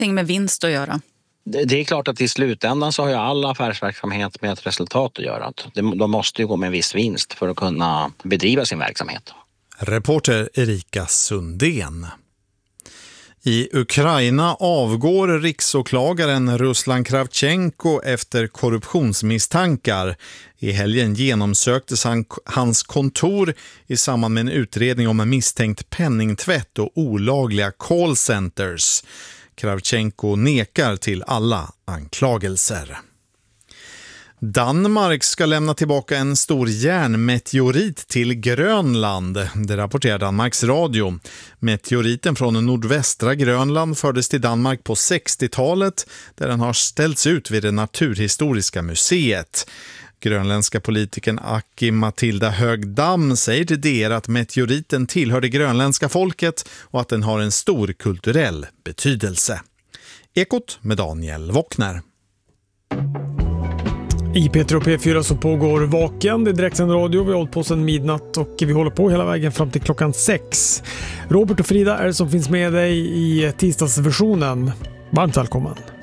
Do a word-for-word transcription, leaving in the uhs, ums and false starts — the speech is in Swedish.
ingenting med vinst att göra. Det är klart att i slutändan så har ju all affärsverksamhet med ett resultat att göra. De måste ju gå med en viss vinst för att kunna bedriva sin verksamhet. Reporter Erika Sundén. I Ukraina avgår riksåklagaren Ruslan Kravchenko efter korruptionsmisstankar. I helgen genomsöktes han, hans kontor i samband med en utredning om en misstänkt penningtvätt och olagliga callcenters. Kravchenko nekar till alla anklagelser. Danmark ska lämna tillbaka en stor järnmeteorit till Grönland. Det rapporterar Danmarks Radio. Meteoriten från nordvästra Grönland fördes till Danmark på sextiotalet där den har ställts ut vid det naturhistoriska museet. Grönländska politikern Aki Matilda Högdam säger till D R att meteoriten tillhör det grönländska folket och att den har en stor kulturell betydelse. Ekot med Daniel Wockner. I P tre och P fyra så pågår Vaken, det är direktsänd radio, vi har hållit på sedan midnatt och vi håller på hela vägen fram till klockan sex. Robert och Frida är det som finns med dig i tisdagsversionen. Varmt välkommen!